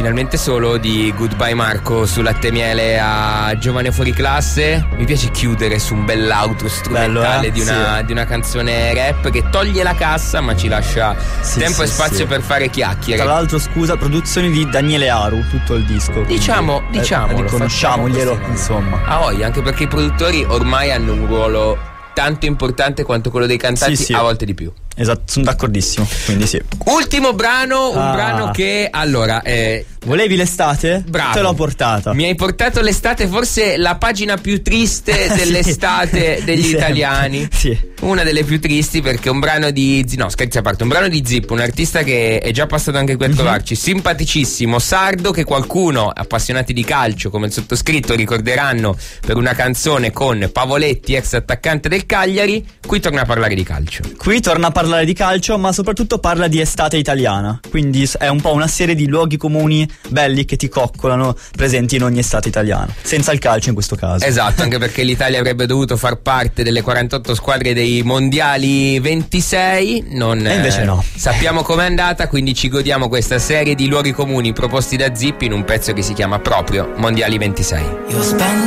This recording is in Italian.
finalmente solo di Goodbye Marco su Latte e Miele a Giovane Fuori Classe. Mi piace chiudere su un bell'outro strumentale di una canzone rap che toglie la cassa ma ci lascia tempo e spazio per fare chiacchiere. Tra l'altro, scusa, produzioni di Daniele Aru, tutto il disco. Diciamo, riconosciamoglielo, insomma. Anche perché i produttori ormai hanno un ruolo tanto importante quanto quello dei cantanti, a volte di più. Esatto, sono d'accordissimo, quindi sì. Ultimo brano, un brano che allora volevi l'estate? Bravo. Te l'ho portata. Mi hai portato l'estate, forse la pagina più triste dell'estate degli italiani. Sì. Una delle più tristi, perché un brano di no, scherzi a parte, un brano di Zip, un artista che è già passato anche qui a trovarci, simpaticissimo, sardo, che qualcuno, appassionati di calcio come il sottoscritto, ricorderanno per una canzone con Pavoletti, ex attaccante del Cagliari. Qui torna a parlare di calcio. Qui torna a parlare di calcio, ma soprattutto parla di estate italiana. Quindi è un po' una serie di luoghi comuni belli che ti coccolano, presenti in ogni estate italiana, senza il calcio in questo caso. Esatto, anche perché l'Italia avrebbe dovuto far parte delle 48 squadre dei mondiali 26, e invece no. Sappiamo com'è andata, quindi ci godiamo questa serie di luoghi comuni proposti da Zip in un pezzo che si chiama proprio Mondiali 26.